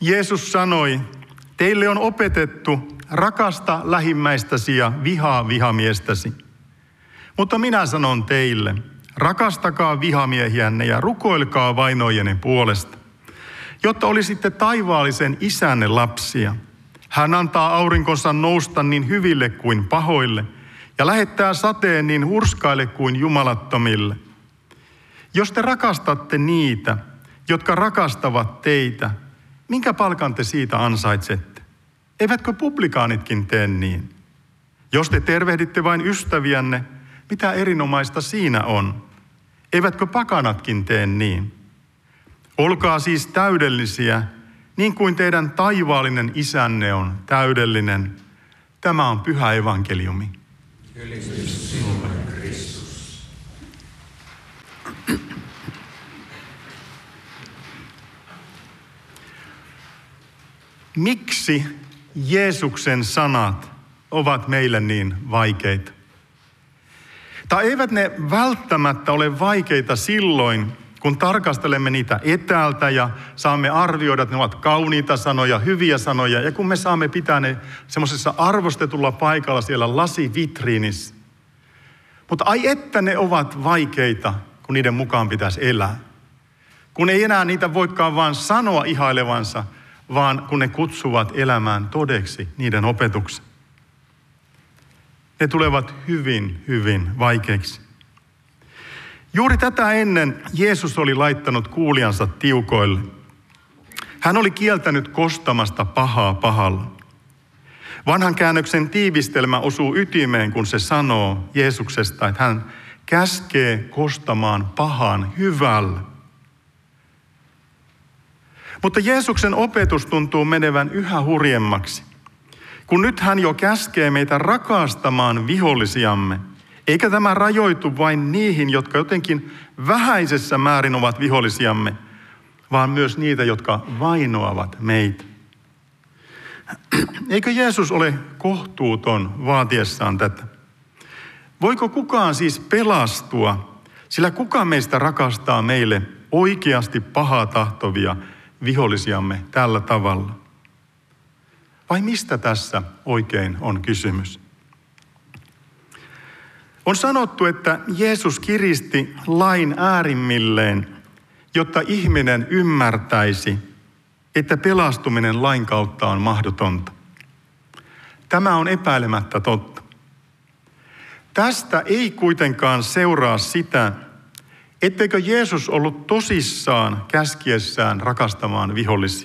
Jeesus sanoi, teille on opetettu rakasta lähimmäistäsi ja vihaa vihamiestäsi. Mutta minä sanon teille, rakastakaa vihamiehiänne ja rukoilkaa vainojenne puolesta, jotta olisitte taivaallisen isänne lapsia. Hän antaa aurinkonsa nousta niin hyville kuin pahoille ja lähettää sateen niin hurskaille kuin jumalattomille. Jos te rakastatte niitä, jotka rakastavat teitä, minkä palkan te siitä ansaitsette? Eivätkö publikaanitkin tee niin? Jos te tervehditte vain ystäviänne, mitä erinomaista siinä on? Eivätkö pakanatkin tee niin? Olkaa siis täydellisiä, niin kuin teidän taivaallinen isänne on täydellinen. Tämä on pyhä evankeliumi. Ylistys sinulle, Kristus. Miksi Jeesuksen sanat ovat meille niin vaikeita? Tai eivät ne välttämättä ole vaikeita silloin, kun tarkastelemme niitä etäältä ja saamme arvioida, että ne ovat kauniita sanoja, hyviä sanoja, ja kun me saamme pitää ne semmoisessa arvostetulla paikalla siellä lasivitriinissä. Mutta ai että ne ovat vaikeita, kun niiden mukaan pitäisi elää. Kun ei enää niitä voikaan vaan sanoa ihailevansa, vaan kun ne kutsuvat elämään todeksi niiden opetuksen. Ne tulevat hyvin, hyvin vaikeiksi. Juuri tätä ennen Jeesus oli laittanut kuulijansa tiukoille. Hän oli kieltänyt kostamasta pahaa pahalla. Vanhan käännöksen tiivistelmä osuu ytimeen, kun se sanoo Jeesuksesta, että hän käskee kostamaan pahan hyvällä. Mutta Jeesuksen opetus tuntuu menevän yhä hurjemmaksi, kun nyt hän jo käskee meitä rakastamaan vihollisiamme. Eikä tämä rajoitu vain niihin, jotka jotenkin vähäisessä määrin ovat vihollisiamme, vaan myös niitä, jotka vainoavat meitä. Eikö Jeesus ole kohtuuton vaatiessaan tätä? Voiko kukaan siis pelastua, sillä kuka meistä rakastaa meille oikeasti pahaa tahtovia vihollisiamme tällä tavalla? Vai mistä tässä oikein on kysymys? On sanottu, että Jeesus kiristi lain äärimmilleen, jotta ihminen ymmärtäisi, että pelastuminen lain kautta on mahdotonta. Tämä on epäilemättä totta. Tästä ei kuitenkaan seuraa sitä, etteikö Jeesus ollut tosissaan käskiessään rakastamaan vihollisia.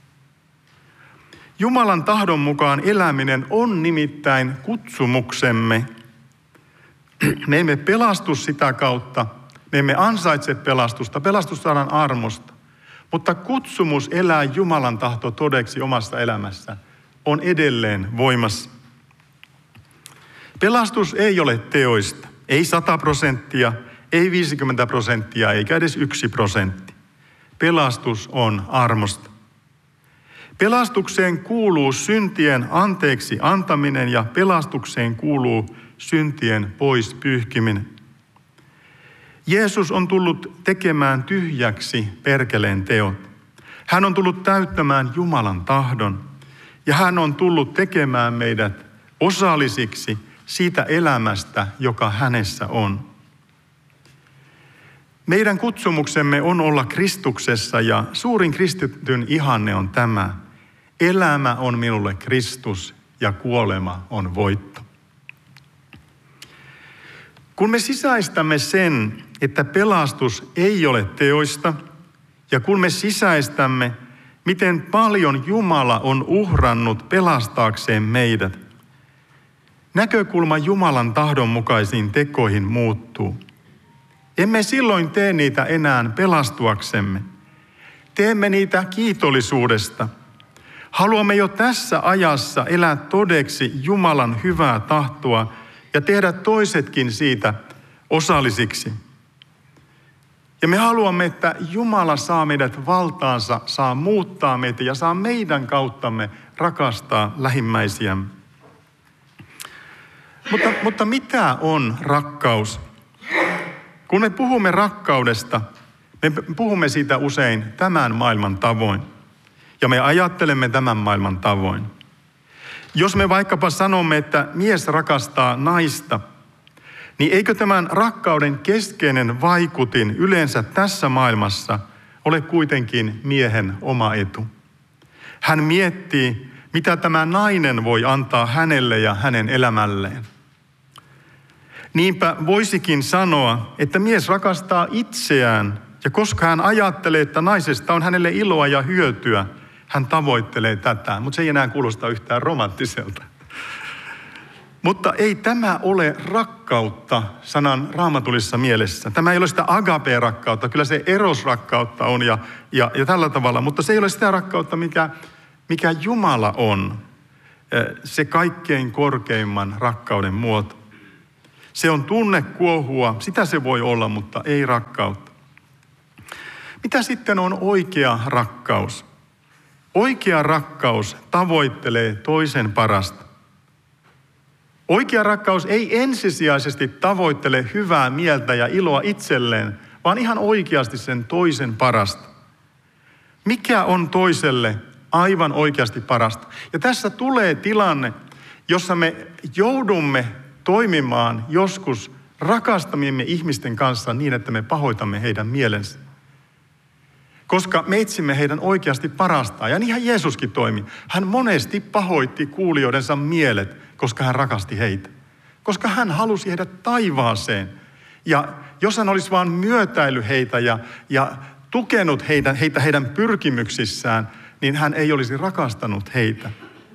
Jumalan tahdon mukaan eläminen on nimittäin kutsumuksemme. Me emme pelastu sitä kautta, me emme ansaitse pelastusta, pelastus saadaan armosta. Mutta kutsumus elää Jumalan tahto todeksi omassa elämässä on edelleen voimassa. Pelastus ei ole teoista, ei 100%, ei 50%, eikä edes 1%. Pelastus on armosta. Pelastukseen kuuluu syntien anteeksi antaminen ja pelastukseen kuuluu syntien pois pyyhkiminen. Jeesus on tullut tekemään tyhjäksi perkeleen teot. Hän on tullut täyttämään Jumalan tahdon ja hän on tullut tekemään meidät osallisiksi siitä elämästä, joka hänessä on. Meidän kutsumuksemme on olla Kristuksessa ja suurin kristityn ihanne on tämä. Elämä on minulle Kristus ja kuolema on voitto. Kun me sisäistämme sen, että pelastus ei ole teoista, ja kun me sisäistämme, miten paljon Jumala on uhrannut pelastaakseen meidät, näkökulma Jumalan tahdon mukaisiin tekoihin muuttuu. Emme silloin tee niitä enää pelastuaksemme. Teemme niitä kiitollisuudesta. Haluamme jo tässä ajassa elää todeksi Jumalan hyvää tahtoa ja tehdä toisetkin siitä osallisiksi. Ja me haluamme, että Jumala saa meidät valtaansa, saa muuttaa meitä ja saa meidän kauttamme rakastaa lähimmäisiämme. Mutta mitä on rakkaus? Kun me puhumme rakkaudesta, me puhumme siitä usein tämän maailman tavoin. Ja me ajattelemme tämän maailman tavoin. Jos me vaikkapa sanomme, että mies rakastaa naista, niin eikö tämän rakkauden keskeinen vaikutin yleensä tässä maailmassa ole kuitenkin miehen oma etu? Hän miettii, mitä tämä nainen voi antaa hänelle ja hänen elämälleen. Niinpä voisikin sanoa, että mies rakastaa itseään, ja koska hän ajattelee, että naisesta on hänelle iloa ja hyötyä, hän tavoittelee tätä. Mutta se ei enää kuulosta yhtään romanttiselta. Mutta ei tämä ole rakkautta sanan raamatullisessa mielessä. Tämä ei ole sitä agape-rakkautta, kyllä se eros-rakkautta on ja tällä tavalla, mutta se ei ole sitä rakkautta, mikä Jumala on. Se kaikkein korkeimman rakkauden muoto. Se on tunnekuohua, sitä se voi olla, mutta ei rakkautta. Mitä sitten on oikea rakkaus? Oikea rakkaus tavoittelee toisen parasta. Oikea rakkaus ei ensisijaisesti tavoittele hyvää mieltä ja iloa itselleen, vaan ihan oikeasti sen toisen parasta. Mikä on toiselle aivan oikeasti parasta? Ja tässä tulee tilanne, jossa me joudumme toimimaan joskus rakastamiemme ihmisten kanssa niin, että me pahoitamme heidän mielensä. Koska me etsimme heidän oikeasti parastaan. Ja niinhän Jeesuskin toimi. Hän monesti pahoitti kuulijoidensa mielet, koska hän rakasti heitä. Koska hän halusi heidät taivaaseen. Ja jos hän olisi vaan myötäillyt heitä ja tukenut heitä heidän pyrkimyksissään, niin hän ei olisi rakastanut heitä.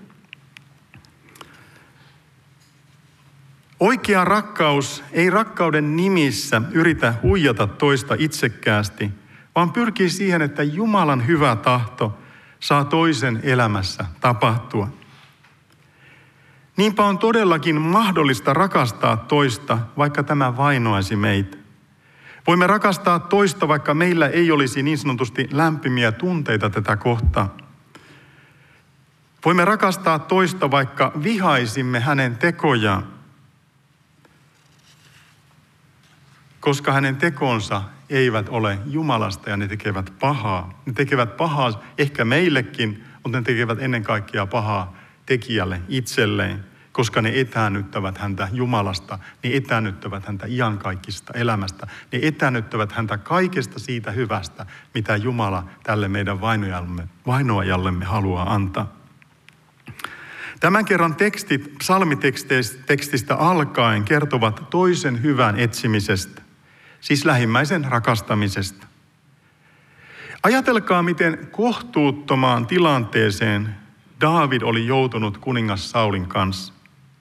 Oikea rakkaus ei rakkauden nimissä yritä huijata toista itsekkäästi, vaan pyrkii siihen, että Jumalan hyvä tahto saa toisen elämässä tapahtua. Niinpä on todellakin mahdollista rakastaa toista, vaikka tämä vainoaisi meitä. Voimme rakastaa toista, vaikka meillä ei olisi niin sanotusti lämpimiä tunteita tätä kohtaan. Voimme rakastaa toista, vaikka vihaisimme hänen tekojaan, koska hänen tekonsa eivät ole Jumalasta ja ne tekevät pahaa. Ne tekevät pahaa ehkä meillekin, mutta ne tekevät ennen kaikkea pahaa tekijälle itselleen, koska ne etäännyttävät häntä Jumalasta, ne etäännyttävät häntä iankaikkisesta elämästä, ne etäännyttävät häntä kaikesta siitä hyvästä, mitä Jumala tälle meidän vainoajallemme haluaa antaa. Tämän kerran tekstit psalmitekstistä alkaen kertovat toisen hyvän etsimisestä, siis lähimmäisen rakastamisesta. Ajatelkaa, miten kohtuuttomaan tilanteeseen Daavid oli joutunut kuningas Saulin kanssa.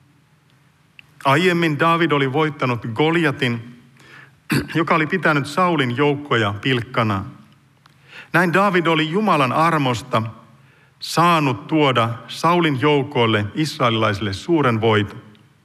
Aiemmin Daavid oli voittanut Goljatin, joka oli pitänyt Saulin joukkoja pilkkana. Näin Daavid oli Jumalan armosta saanut tuoda Saulin joukoille, israelilaisille, suuren voiton.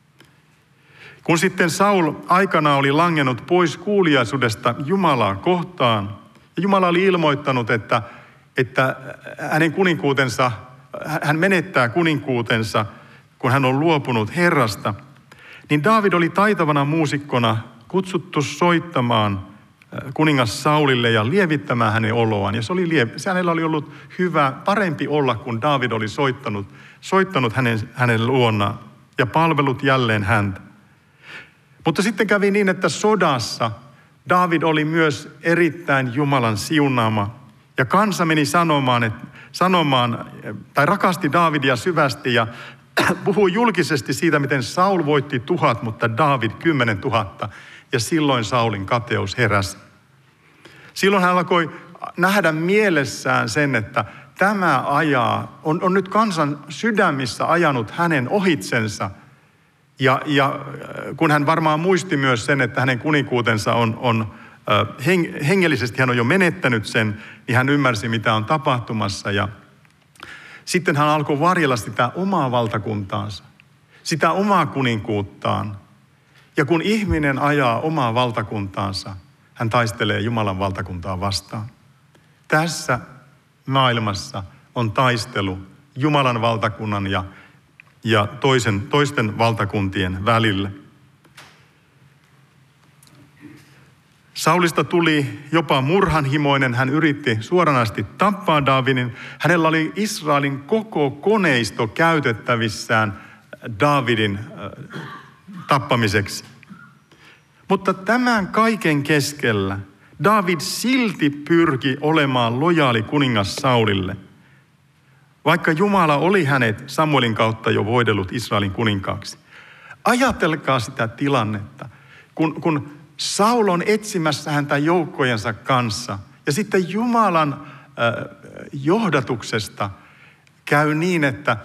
Kun sitten Saul aikana oli langennut pois kuuliaisuudesta Jumalaa kohtaan, ja Jumala oli ilmoittanut, että hänen kuninkuutensa, hän menettää kuninkuutensa, kun hän on luopunut Herrasta, niin Daavid oli taitavana muusikkona kutsuttu soittamaan kuningas Saulille ja lievittämään hänen oloaan. Ja hänellä oli ollut hyvä, parempi olla, kun Daavid oli soittanut hänen luonaan ja palvellut jälleen häntä. Mutta sitten kävi niin, että sodassa Daavid oli myös erittäin Jumalan siunaama. Ja kansa meni sanomaan tai rakasti Daavidia syvästi ja puhui julkisesti siitä, miten Saul voitti 1000, mutta Daavid 10 000. Ja silloin Saulin kateus heräsi. Silloin hän alkoi nähdä mielessään sen, että tämä on nyt kansan sydämissä ajanut hänen ohitsensa. Ja kun hän varmaan muisti myös sen, että hänen kuninkuutensa on hengellisesti hän on jo menettänyt sen, niin hän ymmärsi, mitä on tapahtumassa. Ja sitten hän alkoi varjella sitä omaa valtakuntaansa, sitä omaa kuninkuuttaan. Ja kun ihminen ajaa omaa valtakuntaansa, hän taistelee Jumalan valtakuntaa vastaan. Tässä maailmassa on taistelu Jumalan valtakunnan ja toisten valtakuntien välillä. Saulista tuli jopa murhanhimoinen. Hän yritti suoranaisesti tappaa Daavidin. Hänellä oli Israelin koko koneisto käytettävissään Daavidin tappamiseksi. Mutta tämän kaiken keskellä Daavid silti pyrki olemaan lojaali kuningas Saulille, vaikka Jumala oli hänet Samuelin kautta jo voidellut Israelin kuninkaaksi. Ajatelkaa sitä tilannetta, kun Saul on etsimässä häntä joukkojensa kanssa ja sitten Jumalan johdatuksesta käy niin, että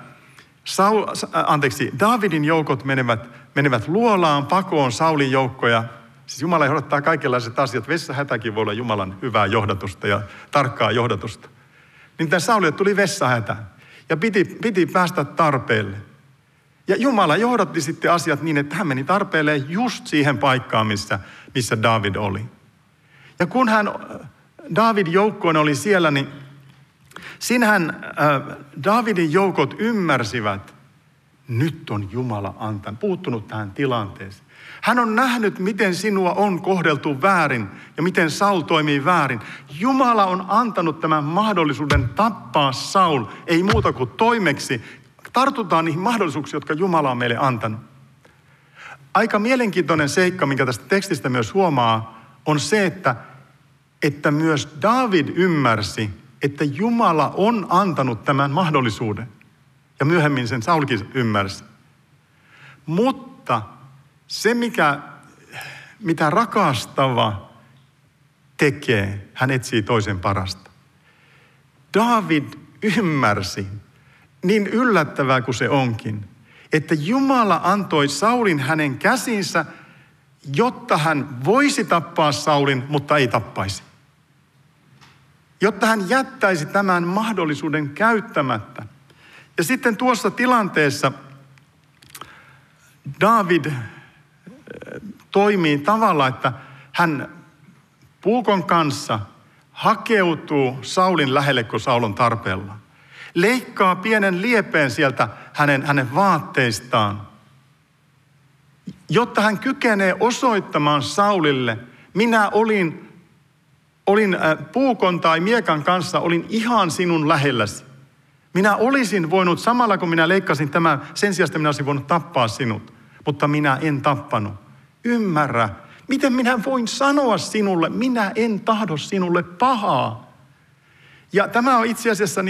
Daavidin joukot menevät luolaan pakoon Saulin joukkoja. Siis Jumala johdattaa kaikenlaiset asiat. Vessahätäkin voi olla Jumalan hyvää johdatusta ja tarkkaa johdatusta. Niin tämän Saulille tuli vessahätä ja piti päästä tarpeelle. Ja Jumala johdatti sitten asiat niin, että hän meni tarpeelle just siihen paikkaan, missä Daavid oli. Ja kun Daavid joukkoon oli siellä, niin siinähän Daavidin joukot ymmärsivät, nyt on Jumala puuttunut tähän tilanteeseen. Hän on nähnyt, miten sinua on kohdeltu väärin ja miten Saul toimii väärin. Jumala on antanut tämän mahdollisuuden tappaa Saul, ei muuta kuin toimeksi. Tartutaan niihin mahdollisuuksiin, jotka Jumala on meille antanut. Aika mielenkiintoinen seikka, minkä tästä tekstistä myös huomaa, on se, että myös Daavid ymmärsi, että Jumala on antanut tämän mahdollisuuden. Ja myöhemmin sen Saulkin ymmärsi. Mutta se, mitä rakastava tekee, hän etsii toisen parasta. Daavid ymmärsi, niin yllättävää kuin se onkin, että Jumala antoi Saulin hänen käsinsä, jotta hän voisi tappaa Saulin, mutta ei tappaisi. Jotta hän jättäisi tämän mahdollisuuden käyttämättä. Ja sitten tuossa tilanteessa Daavid toimii tavalla, että hän puukon kanssa hakeutuu Saulin lähelle, kun Saul on tarpeella. Leikkaa pienen liepeen sieltä hänen vaatteistaan, jotta hän kykenee osoittamaan Saulille, minä olin puukon tai miekan kanssa, olin ihan sinun lähelläsi. Minä olisin voinut, samalla kun minä leikkasin tämän, sen sijaan minä olisin voinut tappaa sinut, mutta minä en tappanut. Ymmärrä, miten minä voin sanoa sinulle, minä en tahdo sinulle pahaa. Ja tämä on itse asiassa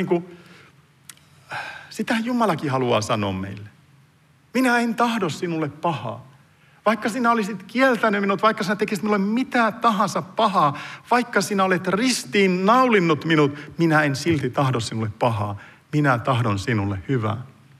sitä Jumalakin haluaa sanoa meille. Minä en tahdo sinulle pahaa. Vaikka sinä olisit kieltänyt minut, vaikka sinä tekisit minulle mitä tahansa pahaa, vaikka sinä olet ristiin naulinnut minut, minä en silti tahdo sinulle pahaa. Minä tahdon sinulle hyvää.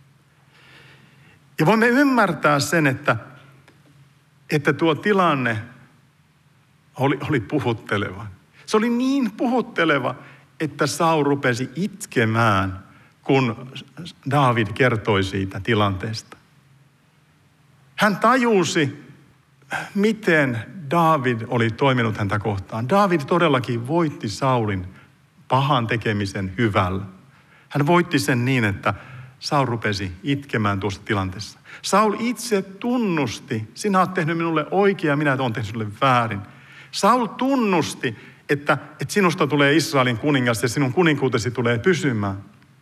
Ja voimme ymmärtää sen, että tuo tilanne oli puhutteleva. Se oli niin puhutteleva, että Saul rupesi itkemään, kun Daavid kertoi siitä tilanteesta. Hän tajusi, miten Daavid oli toiminut häntä kohtaan. Daavid todellakin voitti Saulin pahan tekemisen hyvällä. Hän voitti sen niin, että Saul rupesi itkemään tuossa tilanteessa. Saul itse tunnusti, sinä olet tehnyt minulle oikein ja minä olen tehnyt sinulle väärin. Saul tunnusti, että sinusta tulee Israelin kuningas ja sinun kuninkuutesi tulee pysymään.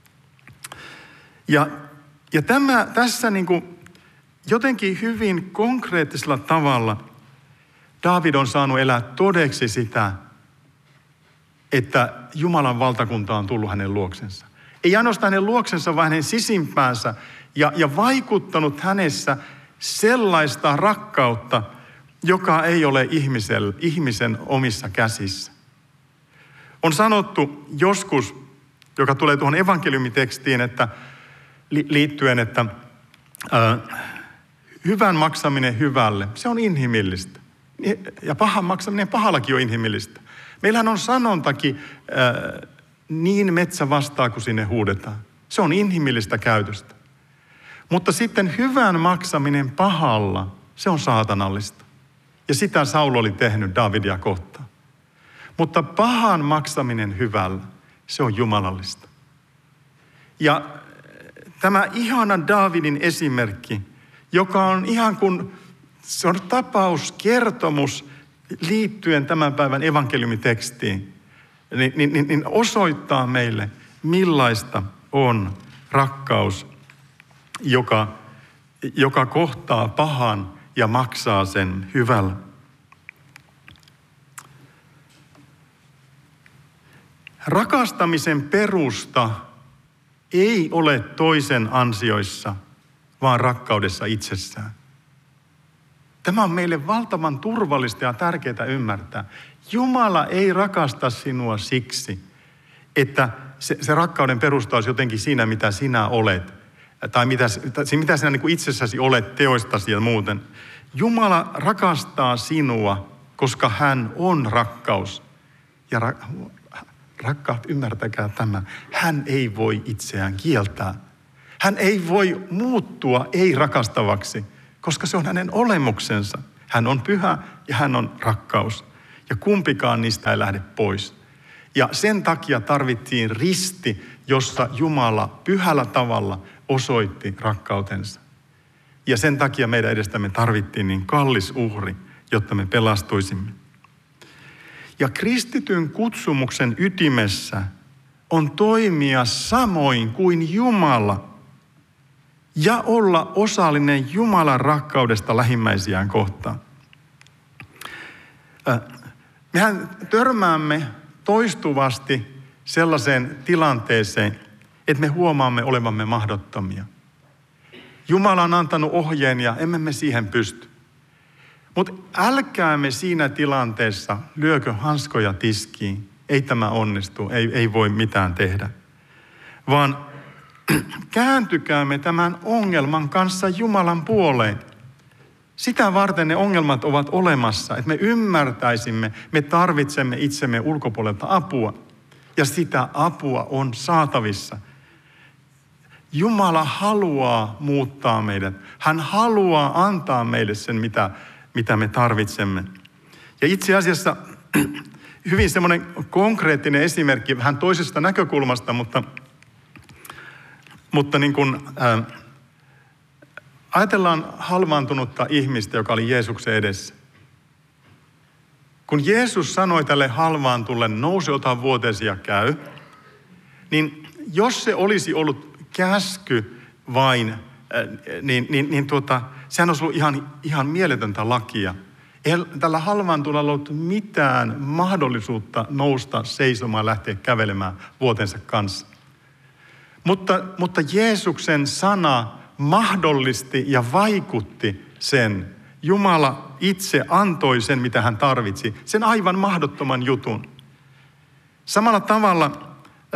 Ja tässä jotenkin hyvin konkreettisella tavalla Daavid on saanut elää todeksi sitä, että Jumalan valtakunta on tullut hänen luoksensa. Ei ainoastaan hänen luoksensa, vaan hänen sisimpäänsä ja vaikuttanut hänessä sellaista rakkautta, joka ei ole ihmisen omissa käsissä. On sanottu joskus, joka tulee tuohon evankeliumitekstiin, liittyen, että hyvän maksaminen hyvälle, se on inhimillistä. Ja pahan maksaminen pahallakin on inhimillistä. Meillähän on sanontakin, niin metsä vastaa, kun sinne huudetaan. Se on inhimillistä käytöstä. Mutta sitten hyvän maksaminen pahalla, se on saatanallista. Ja sitä Saul oli tehnyt Daavidia kohtaan. Mutta pahan maksaminen hyvällä, se on jumalallista. Ja tämä ihana Daavidin esimerkki, joka on ihan kuin, se on tapaus, kertomus liittyen tämän päivän evankeliumitekstiin, niin osoittaa meille, millaista on rakkaus, joka kohtaa pahan ja maksaa sen hyvällä. Rakastamisen perusta ei ole toisen ansioissa, vaan rakkaudessa itsessään. Tämä on meille valtavan turvallista ja tärkeää ymmärtää. Jumala ei rakasta sinua siksi, että se rakkauden perusta olisi jotenkin siinä, mitä sinä olet. Tai mitä sinä niin kuin itsessäsi olet teoistasi ja muuten. Jumala rakastaa sinua, koska hän on rakkaus. Ja rakkaat, ymmärtäkää tämä. Hän ei voi itseään kieltää. Hän ei voi muuttua ei-rakastavaksi, koska se on hänen olemuksensa. Hän on pyhä ja hän on rakkaus. Ja kumpikaan niistä ei lähde pois. Ja sen takia tarvittiin risti, jossa Jumala pyhällä tavalla osoitti rakkautensa. Ja sen takia meidän edestämme tarvittiin niin kallis uhri, jotta me pelastuisimme. Ja kristityn kutsumuksen ytimessä on toimia samoin kuin Jumala ja olla osallinen Jumalan rakkaudesta lähimmäisiään kohtaan. Mehän törmäämme toistuvasti sellaiseen tilanteeseen, että me huomaamme olevamme mahdottomia. Jumala on antanut ohjeen ja emme me siihen pysty. Mutta älkäämme siinä tilanteessa lyökö hanskoja tiskiin. Ei tämä onnistu, ei voi mitään tehdä. Vaan kääntykäämme tämän ongelman kanssa Jumalan puoleen. Sitä varten ne ongelmat ovat olemassa, että me ymmärtäisimme, me tarvitsemme itsemme ulkopuolelta apua. Ja sitä apua on saatavissa. Jumala haluaa muuttaa meidät. Hän haluaa antaa meille sen, mitä me tarvitsemme. Ja itse asiassa hyvin semmoinen konkreettinen esimerkki vähän toisesta näkökulmasta, mutta niin kuin, ajatellaan halvaantunutta ihmistä, joka oli Jeesuksen edessä. Kun Jeesus sanoi tälle halvaantulle, nouse, ota vuotesi ja käy, niin jos se olisi ollut käsky vain, sehän olisi ollut ihan mieletöntä lakia. Ei tällä halvaantulla ollut mitään mahdollisuutta nousta seisomaan ja lähteä kävelemään vuotensa kanssa. Mutta Jeesuksen sana mahdollisti ja vaikutti sen. Jumala itse antoi sen, mitä hän tarvitsi. Sen aivan mahdottoman jutun. Samalla tavalla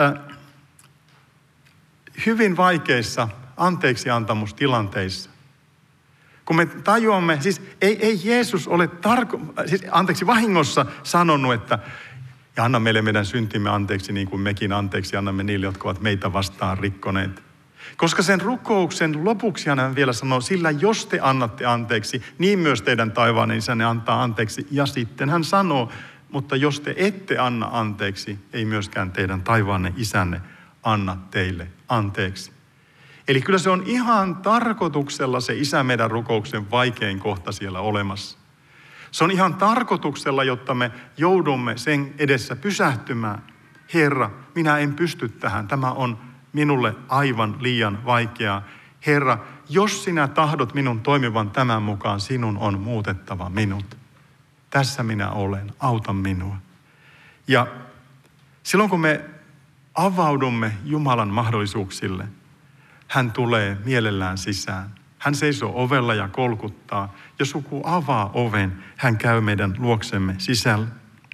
hyvin vaikeissa anteeksiantamustilanteissa. Kun me tajuamme, siis ei Jeesus ole vahingossa sanonut, että ja anna meille meidän syntimme anteeksi niin kuin mekin anteeksi annamme niille, jotka ovat meitä vastaan rikkoneet. Koska sen rukouksen lopuksi hän vielä sanoo, sillä jos te annatte anteeksi, niin myös teidän taivaanne isänne antaa anteeksi. Ja sitten hän sanoo, mutta jos te ette anna anteeksi, ei myöskään teidän taivaanne isänne anna teille anteeksi. Eli kyllä se on ihan tarkoituksella se Isä meidän rukouksen vaikein kohta siellä olemassa. Se on ihan tarkoituksella, jotta me joudumme sen edessä pysähtymään. Herra, minä en pysty tähän. Tämä on minulle aivan liian vaikeaa. Herra, jos sinä tahdot minun toimivan tämän mukaan, sinun on muutettava minut. Tässä minä olen, auta minua. Ja silloin kun me avaudumme Jumalan mahdollisuuksille, hän tulee mielellään sisään. Hän seisoo ovella ja kolkuttaa. Jos joku avaa oven, hän käy meidän luoksemme sisällä.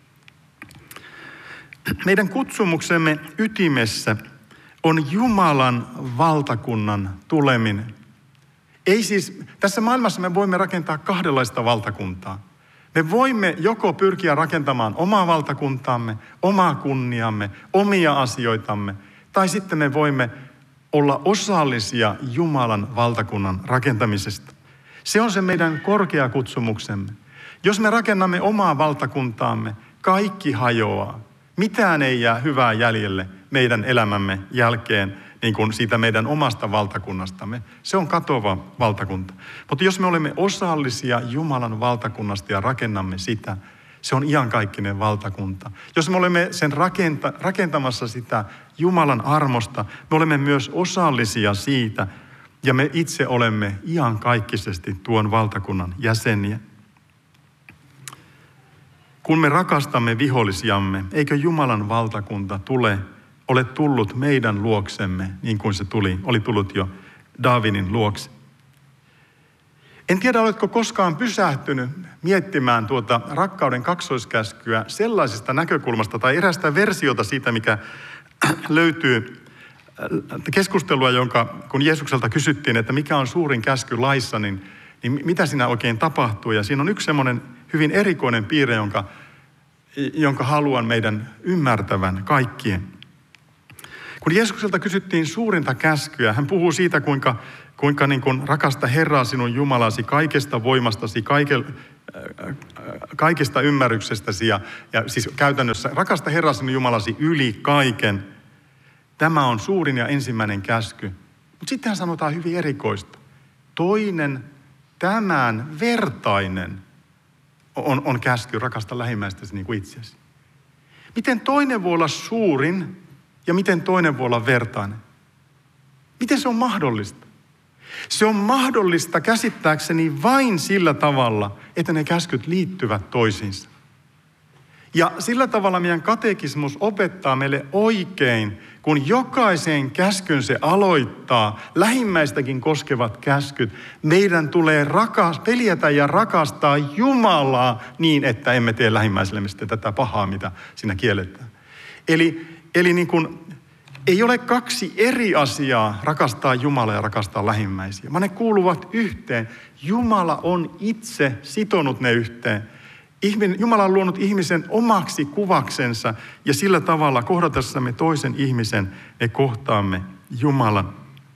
Meidän kutsumuksemme ytimessä on Jumalan valtakunnan tuleminen. Ei siis, tässä maailmassa me voimme rakentaa kahdenlaista valtakuntaa. Me voimme joko pyrkiä rakentamaan omaa valtakuntaamme, omaa kunniamme, omia asioitamme, tai sitten me voimme olla osallisia Jumalan valtakunnan rakentamisesta. Se on se meidän korkea kutsumuksemme. Jos me rakennamme omaa valtakuntaamme, kaikki hajoaa. Mitään ei jää hyvää jäljelle meidän elämämme jälkeen, niin kuin siitä meidän omasta valtakunnastamme. Se on katoava valtakunta. Mutta jos me olemme osallisia Jumalan valtakunnasta ja rakennamme sitä, Se on iankaikkinen valtakunta. Jos me olemme sen rakentamassa sitä Jumalan armosta, me olemme myös osallisia siitä ja me itse olemme iankaikkisesti tuon valtakunnan jäseniä. Kun me rakastamme vihollisiamme, eikö Jumalan valtakunta ole tullut meidän luoksemme niin kuin se oli tullut jo Daavidin luokse. En tiedä, oletko koskaan pysähtynyt miettimään tuota rakkauden kaksoiskäskyä sellaisesta näkökulmasta tai erästä versiota siitä, mikä löytyy keskustelua, kun Jeesukselta kysyttiin, että mikä on suurin käsky laissa, niin mitä siinä oikein tapahtuu. Ja siinä on yksi semmoinen hyvin erikoinen piirre, jonka haluan meidän ymmärtävän kaikkien. Kun Jeesukselta kysyttiin suurinta käskyä, hän puhuu siitä, kuinka niin kuin rakasta Herraa sinun Jumalasi kaikesta voimastasi, kaikesta ymmärryksestäsi ja siis käytännössä rakasta Herraa sinun Jumalasi yli kaiken. Tämä on suurin ja ensimmäinen käsky. Mutta sittenhän sanotaan hyvin erikoista. Toinen, tämän vertainen on käsky rakasta lähimmäistäsi niin kuin itseäsi. Miten toinen voi olla suurin ja miten toinen voi olla vertainen? Miten se on mahdollista? Se on mahdollista käsittääkseni vain sillä tavalla, että ne käskyt liittyvät toisiinsa. Ja sillä tavalla meidän katekismus opettaa meille oikein, kun jokaisen käskyn se aloittaa, lähimmäistäkin koskevat käskyt, meidän tulee peljätä ja rakastaa Jumalaa niin, että emme tee lähimmäisillemme sitten tätä pahaa, mitä siinä kielletään. Eli niin kuin ei ole kaksi eri asiaa rakastaa Jumalaa ja rakastaa lähimmäisiä, vaan ne kuuluvat yhteen. Jumala on itse sitonut ne yhteen. Jumala on luonut ihmisen omaksi kuvaksensa ja sillä tavalla kohdatessamme toisen ihmisen me kohtaamme Jumalan.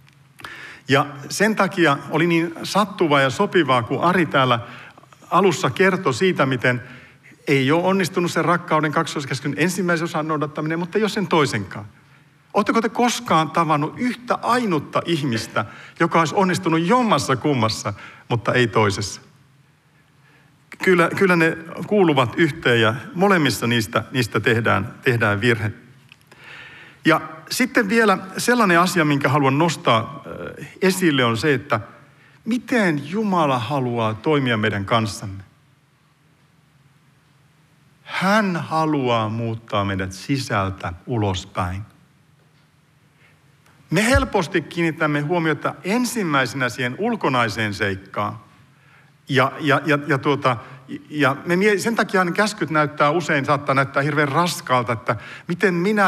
Ja sen takia oli niin sattuvaa ja sopivaa, kun Ari täällä alussa kertoi siitä, miten ei ole onnistunut sen rakkauden kaksoiskäskyn ensimmäisen osan noudattaminen, mutta ei ole sen toisenkaan. Oletteko te koskaan tavannut yhtä ainutta ihmistä, joka olisi onnistunut jommassa kummassa, mutta ei toisessa? Kyllä ne kuuluvat yhteen ja molemmissa niistä tehdään virhe. Ja sitten vielä sellainen asia, minkä haluan nostaa esille, on se, että miten Jumala haluaa toimia meidän kanssamme. Hän haluaa muuttaa meidät sisältä ulospäin. Me helposti kiinnitämme huomiota ensimmäisenä siihen ulkonaiseen seikkaan. Ja sen takia käskyt saattaa näyttää hirveän raskaalta, että miten minä,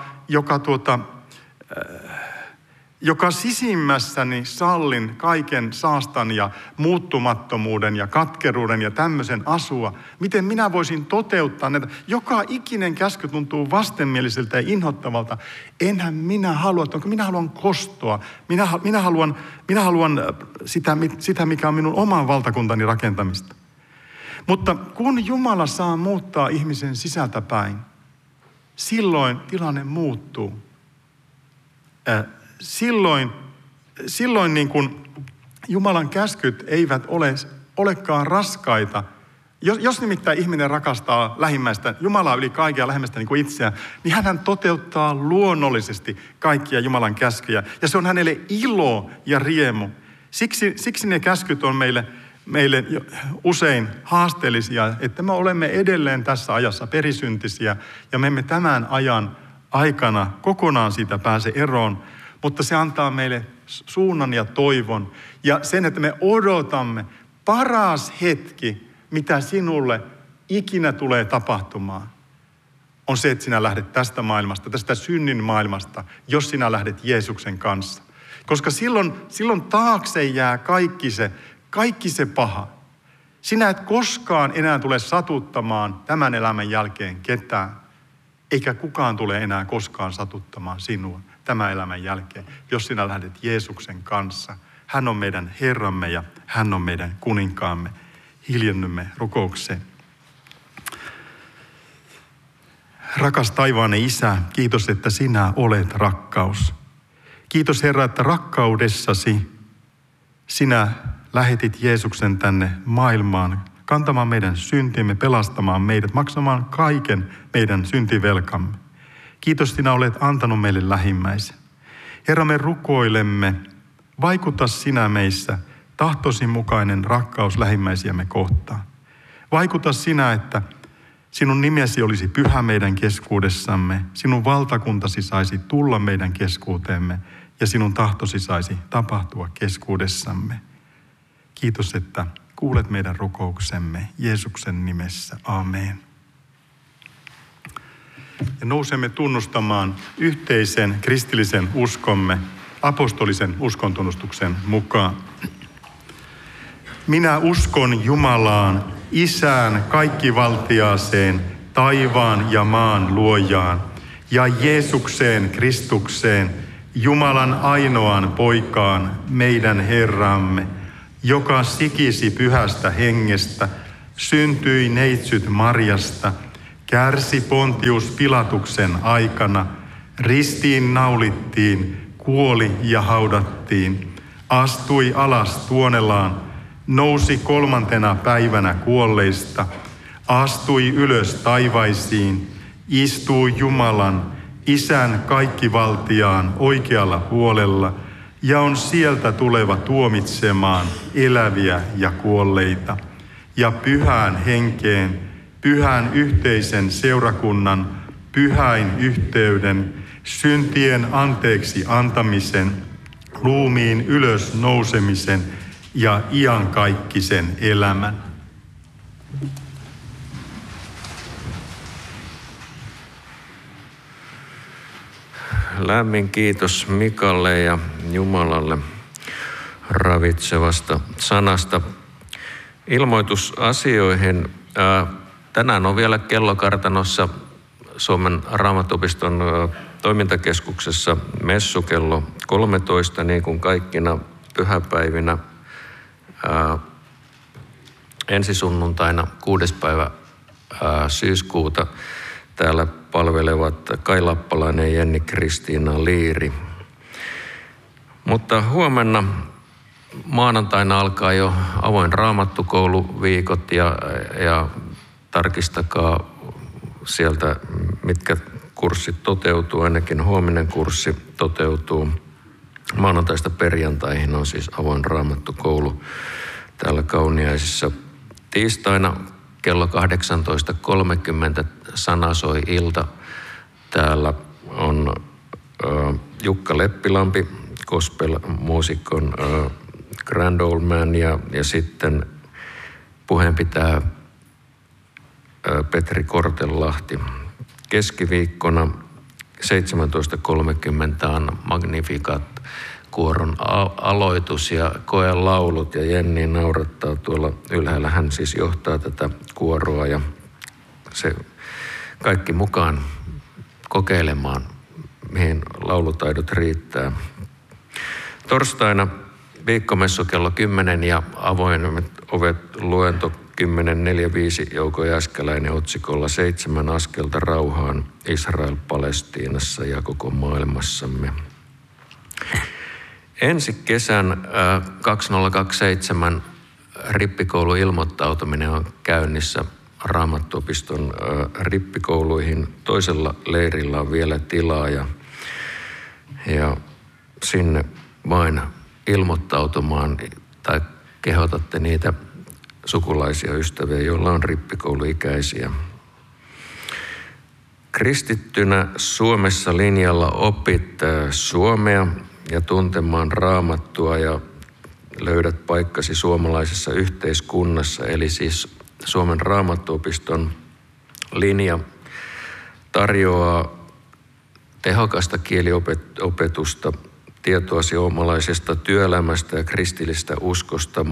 joka sisimmässäni sallin kaiken saastan ja muuttumattomuuden ja katkeruuden ja tämmöisen asua, miten minä voisin toteuttaa näitä. Joka ikinen käsky tuntuu vastenmieliseltä ja inhottavalta. Enhän minä halua, minä haluan kostoa. Minä haluan sitä, mikä on minun oman valtakuntani rakentamista. Mutta kun Jumala saa muuttaa ihmisen sisältäpäin, silloin tilanne muuttuu. Silloin niin kuin Jumalan käskyt eivät olekaan raskaita. Jos nimittäin ihminen rakastaa lähimmäistä, Jumalaa yli kaikkea lähimmäistä niin kuin itseään, niin hän toteuttaa luonnollisesti kaikkia Jumalan käskyjä. Ja se on hänelle ilo ja riemu. Siksi ne käskyt on meille usein haasteellisia, että me olemme edelleen tässä ajassa perisyntisiä ja me emme tämän ajan aikana kokonaan siitä pääse eroon, mutta se antaa meille suunnan ja toivon ja sen, että me odotamme paras hetki, mitä sinulle ikinä tulee tapahtumaan, on se, että sinä lähdet tästä maailmasta, tästä synnin maailmasta, jos sinä lähdet Jeesuksen kanssa. Koska silloin taakse jää kaikki se paha. Sinä et koskaan enää tule satuttamaan tämän elämän jälkeen ketään, eikä kukaan tule enää koskaan satuttamaan sinua tämän elämän jälkeen, jos sinä lähdet Jeesuksen kanssa. Hän on meidän Herramme ja hän on meidän kuninkaamme. Hiljennymme rukoukseen. Rakas taivainen Isä, kiitos, että sinä olet rakkaus. Kiitos Herra, että rakkaudessasi sinä lähetit Jeesuksen tänne maailmaan kantamaan meidän syntimme, pelastamaan meidät, maksamaan kaiken meidän syntivelkamme. Kiitos, sinä olet antanut meille lähimmäisen. Herra, me rukoilemme, vaikuta sinä meissä tahtosi mukainen rakkaus lähimmäisiämme kohtaan. Vaikuta sinä, että sinun nimesi olisi pyhä meidän keskuudessamme, sinun valtakuntasi saisi tulla meidän keskuuteemme ja sinun tahtosi saisi tapahtua keskuudessamme. Kiitos, että kuulet meidän rukouksemme Jeesuksen nimessä. Amen. Ja nousemme tunnustamaan yhteisen kristillisen uskomme apostolisen uskontunnustuksen mukaan. Minä uskon Jumalaan, Isään kaikkivaltiaaseen, taivaan ja maan luojaan, ja Jeesukseen Kristukseen, Jumalan ainoaan poikaan, meidän Herramme, joka sikisi pyhästä hengestä, syntyi neitsyt Marjasta, kärsi Pontius Pilatuksen aikana, ristiin naulittiin, kuoli ja haudattiin, astui alas tuonelaan, nousi 3. päivänä kuolleista, astui ylös taivaisiin, istui Jumalan, Isän kaikkivaltiaan oikealla puolella ja on sieltä tuleva tuomitsemaan eläviä ja kuolleita. Ja pyhään henkeen, pyhän yhteisen seurakunnan, pyhäin yhteyden, syntien anteeksi antamisen, ruumiin ylös nousemisen ja iankaikkisen elämän. Lämmin kiitos Mikalle ja Jumalalle ravitsevasta sanasta. Ilmoitusasioihin. Tänään on vielä kellokartanossa Suomen Raamattuopiston toimintakeskuksessa messu kello 13, niin kuin kaikkina pyhäpäivinä. Ensi sunnuntaina 6. päivä syyskuuta täällä palvelevat Kai Lappalainen ja Jenni Kristiina Liiri. Mutta huomenna maanantaina alkaa jo avoin raamattukouluviikot ja tarkistakaa sieltä, mitkä kurssit toteutuu. Ainakin huominen kurssi toteutuu. Maanantaista perjantaihin on siis avoin raamattukoulu täällä Kauniaisissa. Tiistaina kello 18.30 sanasoi ilta. Täällä on Jukka Leppilampi, gospel-muusikon Grand Old Man, ja sitten puheen pitää Petri Kortelahti. Keskiviikkona 17.30 on Magnificat kuoron aloitus ja koelaulut, ja Jenni naurattaa tuolla ylhäällä. Hän siis johtaa tätä kuoroa ja se kaikki mukaan kokeilemaan, mihin laulutaidot riittää. Torstaina viikkomessu kello 10 ja avoimet ovet luento 10.45 Jouko Jääskeläinen otsikolla 7 askelta rauhaan Israel Palestiinassa ja koko maailmassamme. Ensi kesän 2027 rippikoulu ilmoittautuminen on käynnissä Raamattuopiston rippikouluihin. Toisella leirillä on vielä tilaa ja sinne vain ilmoittautumaan tai kehotatte niitä sukulaisia ystäviä, joilla on rippikouluikäisiä. Kristittynä Suomessa linjalla opit suomea ja tuntemaan Raamattua ja löydät paikkasi suomalaisessa yhteiskunnassa. Eli siis Suomen Raamattuopiston linja tarjoaa tehokasta kieliopetusta, tietoa suomalaisesta työelämästä ja kristillistä uskosta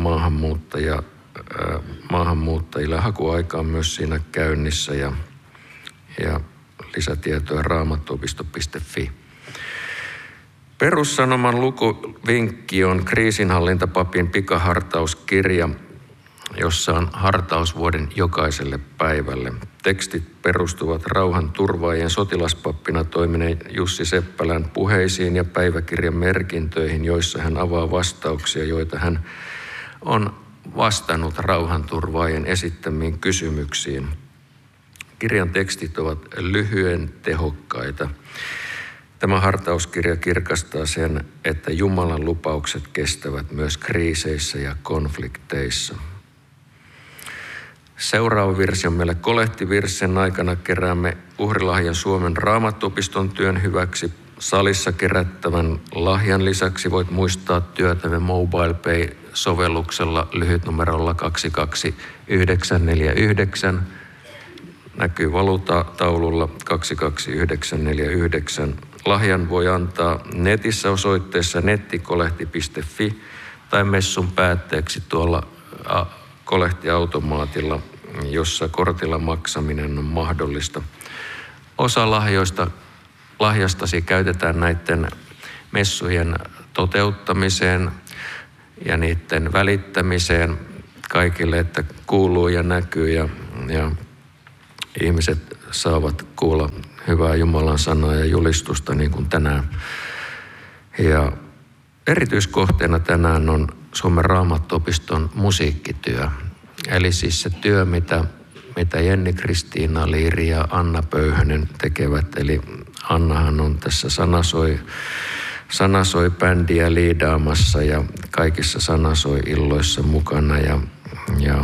maahanmuuttajille. Hakuaika on myös siinä käynnissä ja lisätietoja raamattuopisto.fi. Perussanoman lukuvinkki on kriisinhallintapapin pikahartauskirja, jossa on hartausvuoden jokaiselle päivälle. Tekstit perustuvat rauhanturvaajien sotilaspappina toimineen Jussi Seppälän puheisiin ja päiväkirjan merkintöihin, joissa hän avaa vastauksia, joita hän on vastannut rauhanturvaajien esittämiin kysymyksiin. Kirjan tekstit ovat lyhyen tehokkaita. Tämä hartauskirja kirkastaa sen, että Jumalan lupaukset kestävät myös kriiseissä ja konflikteissa. Seuraava virsi on meille kolehtivirsi. Sen aikana keräämme uhrilahjan Suomen Raamattuopiston työn hyväksi. Salissa kerättävän lahjan lisäksi voit muistaa työtämme MobilePay-sovelluksella lyhytnumerolla 22949. Näkyy valuutataululla 22949. Lahjan voi antaa netissä osoitteessa nettikolehti.fi tai messun päätteeksi tuolla kolehtiautomaatilla, jossa kortilla maksaminen on mahdollista. Osa lahjastasi käytetään näiden messujen toteuttamiseen ja niiden välittämiseen kaikille, että kuuluu ja näkyy ja ihmiset saavat kuulla hyvää Jumalan sanaa ja julistusta niin kuin tänään. Ja erityiskohteena tänään on Suomen Raamattuopiston musiikkityö. Eli siis se työ, mitä Jenni Kristiina Liiri ja Anna Pöyhönen tekevät. Eli Annahan on tässä sanasoi bändiä liidaamassa ja kaikissa sanasoi-illoissa mukana ja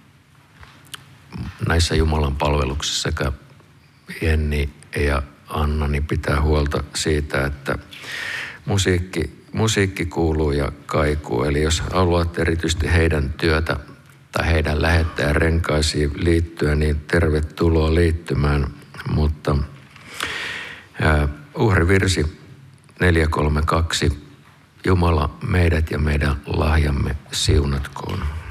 näissä Jumalan palveluksissa sekä Jenni ja Anna niin pitää huolta siitä, että musiikki kuuluu ja kaikuu. Eli jos haluat erityisesti heidän työtä tai heidän lähettäjän renkaisiin liittyä, niin tervetuloa liittymään. Mutta uhrivirsi 432. Jumala meidät ja meidän lahjamme siunatkoon.